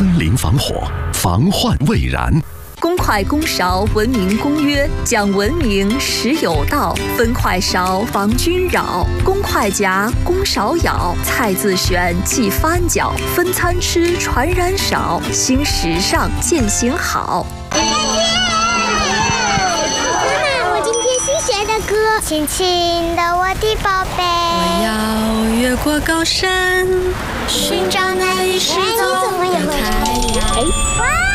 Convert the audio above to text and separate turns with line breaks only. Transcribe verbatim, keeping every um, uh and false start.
森林防火，防患未然。
公筷公勺文明公约，讲文明实有道，分筷勺防君扰，公筷夹公勺舀，菜自选忌翻搅，分餐吃传染少，新时尚践行好。
妈妈，我今天新学的歌，轻轻的我的宝贝，
我要越过高山，寻找那一世走的太阳。
哇！